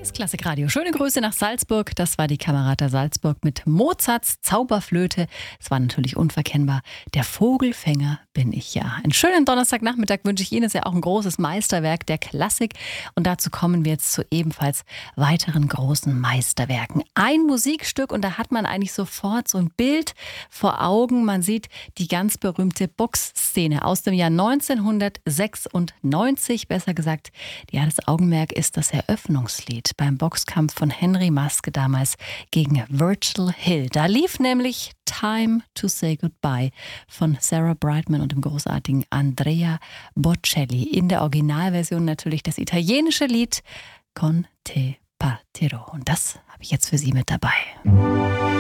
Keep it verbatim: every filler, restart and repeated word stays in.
Das Klassikradio. Schöne Grüße nach Salzburg. Das war die Kamerata Salzburg mit Mozarts Zauberflöte. Es war natürlich unverkennbar. Der Vogelfänger bin ich ja. Einen schönen Donnerstagnachmittag wünsche ich Ihnen. Es ist ja auch ein großes Meisterwerk der Klassik. Und dazu kommen wir jetzt zu ebenfalls weiteren großen Meisterwerken. Ein Musikstück und da hat man eigentlich sofort so ein Bild vor Augen. Man sieht die ganz berühmte Boxszene aus dem Jahr neunzehnhundertsechsundneunzig. Besser gesagt, ja, das Augenmerk ist das Eröffnungslied beim Boxkampf von Henry Maske damals gegen Virgil Hill. Da lief nämlich Time to Say Goodbye von Sarah Brightman und dem großartigen Andrea Bocelli. In der Originalversion natürlich das italienische Lied Con te partirò. Und das habe ich jetzt für Sie mit dabei.